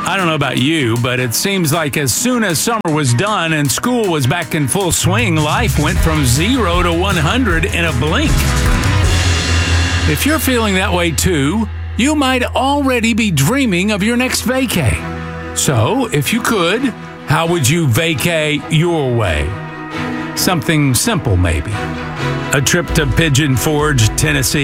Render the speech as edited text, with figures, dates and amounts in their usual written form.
I don't know about you, but it seems like as soon as summer was done and school was back in full swing, life went from 0 to 100 in a blink. If you're feeling that way too, you might already be dreaming of your next vacay. So, if you could, how would you vacay your way? Something simple, maybe. A trip to Pigeon Forge, Tennessee.